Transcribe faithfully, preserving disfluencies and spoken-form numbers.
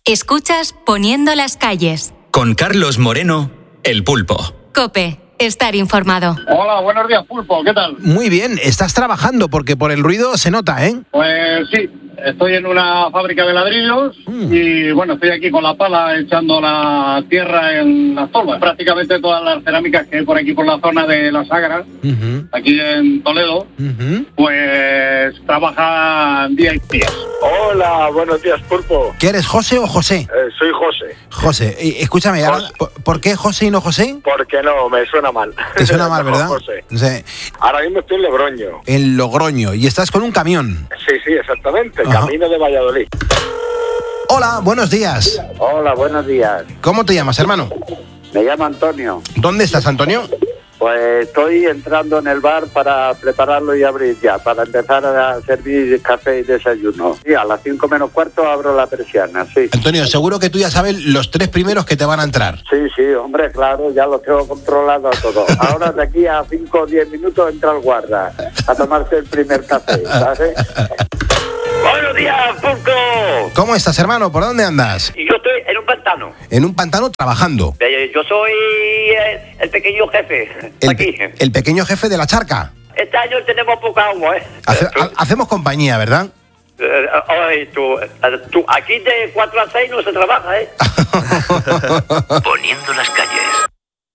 Escuchas Poniendo las calles. Con Carlos Moreno, El Pulpo. COPE. Estar informado. Hola, buenos días, Pulpo. ¿Qué tal? Muy bien. Estás trabajando porque por el ruido se nota, ¿eh? Pues sí. Estoy en una fábrica de ladrillos mm. y, bueno, estoy aquí con la pala echando la tierra en las tolvas. Prácticamente todas las cerámicas que hay por aquí, por la zona de la Sagra, uh-huh. aquí en Toledo, uh-huh. pues trabajan día y día. Hola, buenos días, Pulpo. ¿Qué eres, José o José? Eh, soy José. José. Y, escúchame, José. Ahora, ¿por, ¿por qué José y no José? Porque no, me suena mal. Te suena mal, ¿verdad? José. Sí. Ahora mismo estoy en Logroño. En Logroño. ¿Y estás con un camión? Sí, sí, exactamente. Ajá. Camino de Valladolid. Hola, buenos días. Hola, buenos días. ¿Cómo te llamas, hermano? Me llamo Antonio. ¿Dónde estás, Antonio? Pues estoy entrando en el bar para prepararlo y abrir ya, para empezar a servir café y desayuno. Sí, a las cinco menos cuarto abro la persiana, sí. Antonio, seguro que tú ya sabes los tres primeros que te van a entrar. Sí, sí, hombre, claro, ya lo tengo controlado todo. Ahora de aquí a cinco o diez minutos entra el guarda a tomarse el primer café, ¿sabes? Buenos días, Pulpo. ¿Cómo estás, hermano? ¿Por dónde andas? Yo estoy en un pantano. En un pantano trabajando. Yo soy el pequeño jefe. El, aquí. Pe- el pequeño jefe de la charca. Este año tenemos poca agua, ¿eh? Hace, ha, hacemos compañía, ¿verdad? Eh, ay, tú, tú, aquí de cuatro a seis no se trabaja, ¿eh? Poniendo las calles.